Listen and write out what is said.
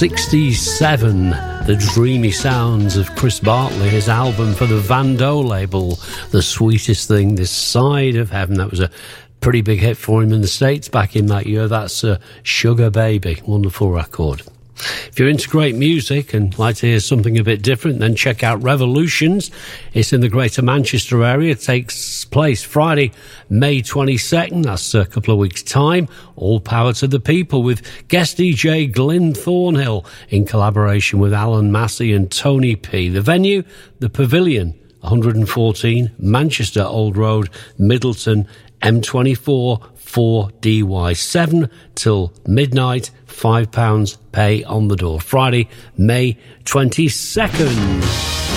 1967, the dreamy sounds of Chris Bartley, his album for the Van Doe label, The Sweetest Thing This Side of Heaven. That was a pretty big hit for him in the States back in that year. That's Sugar Baby, wonderful record. If you're into great music and like to hear something a bit different, then check out Revolutions. It's in the Greater Manchester area. It takes place Friday, May 22nd. That's a couple of weeks' time. All power to the people with guest DJ Glyn Thornhill in collaboration with Alan Massey and Tony P. The venue, the Pavilion, 114 Manchester Old Road, Middleton, M24 4DY, 7 till midnight, £5 pay on the door. Friday, May 22nd.